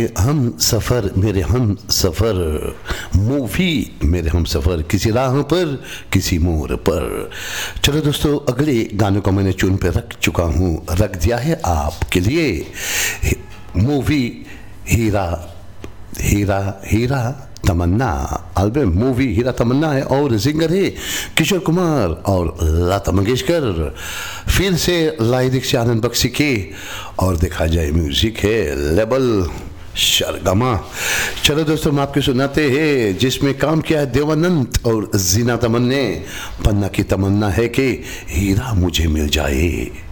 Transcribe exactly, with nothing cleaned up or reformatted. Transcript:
हम सफ़र मेरे हम सफ़र, मूवी मेरे हम सफ़र, किसी राह पर किसी मोड़ पर। चलो दोस्तों, अगले गानों को मैंने चुन पे रख चुका हूँ, रख दिया है आपके लिए। मूवी हीरा हीरा हीरा तमन्ना, एल्बम मूवी हीरा तमन्ना है और सिंगर है किशोर कुमार और लता मंगेशकर। फिर से लाइरिक्स आनंद बख्शी के और देखा जाए म्यूजिक है लेबल शरगमा। चलो दोस्तों, हम आपके सुनाते हैं जिसमें काम किया है देवानंद और जीना तमन ने। पन्ना की तमन्ना है कि हीरा मुझे मिल जाए।